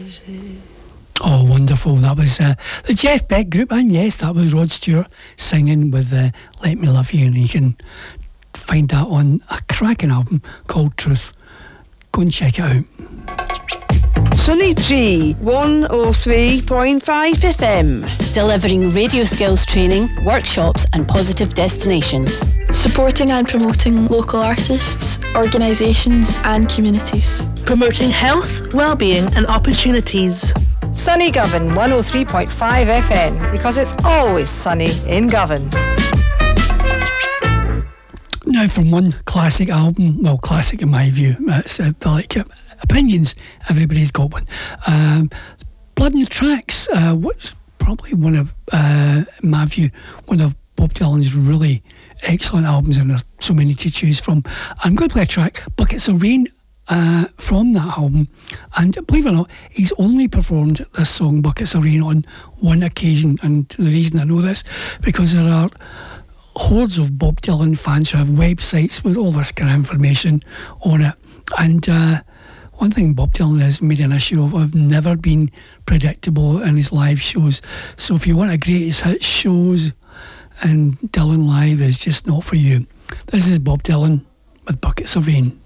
Oh, wonderful. That was the Jeff Beck Group, and yes, that was Rod Stewart singing with Let Me Love You, and you can find that on a cracking album called Truth. Go and check it out. Sunny G 103.5 FM. Delivering radio skills training, workshops and positive destinations. Supporting and promoting local artists, organisations and communities. Promoting health, well-being and opportunities. Sunny Govan 103.5 FM, because it's always sunny in Govan. Now from one classic album, well, classic in my view, it's like opinions, everybody's got one. Blood in the Tracks, what's probably one of, in my view, one of Bob Dylan's really excellent albums, and there's so many to choose from. I'm going to play a track, Buckets of Rain, from that album, and believe it or not, he's only performed this song Buckets of Rain on one occasion, and the reason I know this, because there are hordes of Bob Dylan fans who have websites with all this kind of information on it, and one thing Bob Dylan has made an issue of never been predictable in his live shows. So if you want a greatest hit shows, and Dylan Live is just not for you. This is Bob Dylan with Buckets of Rain.